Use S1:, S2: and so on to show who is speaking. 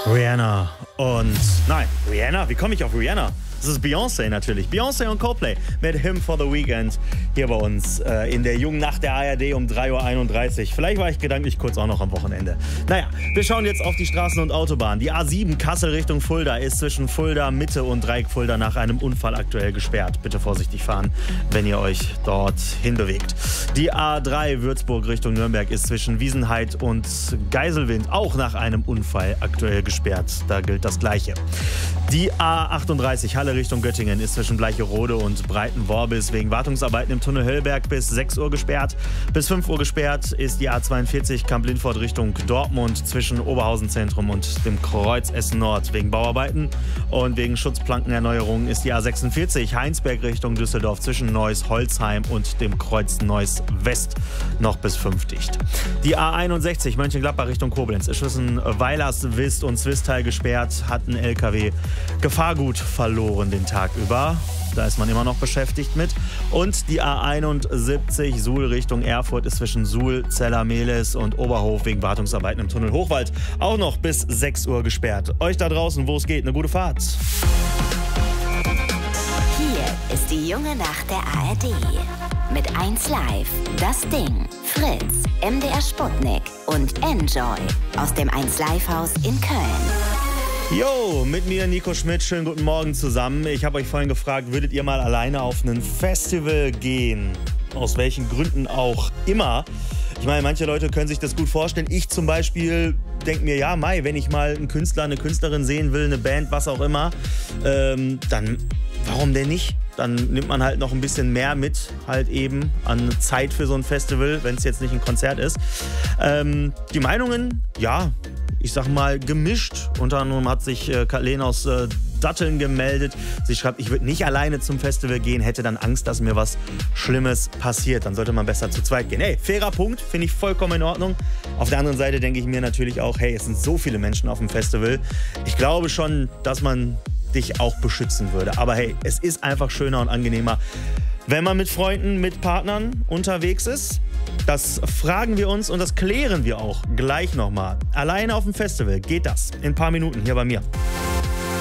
S1: Rihanna und... Nein, Rihanna? Wie komme ich auf Rihanna? Das ist Beyoncé natürlich. Beyoncé und Coldplay mit Him for the Weekend hier bei uns in der jungen Nacht der ARD um 3:31 Uhr. Vielleicht war ich gedanklich kurz auch noch am Wochenende. Naja, wir schauen jetzt auf die Straßen und Autobahnen. Die A7 Kassel Richtung Fulda ist zwischen Fulda Mitte und Dreieck Fulda nach einem Unfall aktuell gesperrt. Bitte vorsichtig fahren, wenn ihr euch dorthin bewegt. Die A3 Würzburg Richtung Nürnberg ist zwischen Wiesenheid und Geiselwind auch nach einem Unfall aktuell gesperrt. Da gilt das Gleiche. Die A38 Halle Richtung Göttingen ist zwischen Bleicherode und Breitenworbis wegen Wartungsarbeiten im Tunnel Höllberg bis 6 Uhr gesperrt. Bis 5 Uhr gesperrt ist die A42 Kamp-Lindfort Richtung Dortmund zwischen Oberhausen Zentrum und dem Kreuz Essen Nord wegen Bauarbeiten. Und wegen Schutzplankenerneuerungen ist die A46 Heinsberg Richtung Düsseldorf zwischen Neuss-Holzheim und dem Kreuz Neuss West noch bis 5 dicht. Die A61 Mönchengladbach Richtung Koblenz ist zwischen Weilers, Wist und Zwistal gesperrt, hat ein LKW Gefahrgut verloren den Tag über. Da ist man immer noch beschäftigt mit. Und die A71 Suhl Richtung Erfurt ist zwischen Suhl, Zeller-Mehlis und Oberhof wegen Wartungsarbeiten im Tunnel Hochwald auch noch bis 6 Uhr gesperrt. Euch da draußen, wo es geht, eine gute Fahrt.
S2: Hier ist die junge Nacht der ARD. Mit 1 Live, Das Ding, Fritz, MDR Sputnik und Enjoy aus dem 1 Live Haus in Köln.
S1: Jo, mit mir Nico Schmidt, schönen guten Morgen zusammen. Ich habe euch vorhin gefragt, würdet ihr mal alleine auf ein Festival gehen? Aus welchen Gründen auch immer. Ich meine, manche Leute können sich das gut vorstellen. Ich zum Beispiel denke mir, ja, wenn ich mal einen Künstler, eine Künstlerin sehen will, eine Band, was auch immer, dann warum denn nicht? Dann nimmt man halt noch ein bisschen mehr mit, halt eben an Zeit für so ein Festival, wenn es jetzt nicht ein Konzert ist. Die Meinungen, ja, ich sag mal, gemischt. Unter anderem hat sich Kathleen aus Datteln gemeldet. Sie schreibt, ich würde nicht alleine zum Festival gehen, hätte dann Angst, dass mir was Schlimmes passiert. Dann sollte man besser zu zweit gehen. Hey, fairer Punkt, finde ich vollkommen in Ordnung. Auf der anderen Seite denke ich mir natürlich auch, hey, es sind so viele Menschen auf dem Festival. Ich glaube schon, dass man dich auch beschützen würde. Aber hey, es ist einfach schöner und angenehmer, wenn man mit Freunden, mit Partnern unterwegs ist. Das fragen wir uns und das klären wir auch gleich nochmal. Alleine auf dem Festival geht das in ein paar Minuten hier bei mir.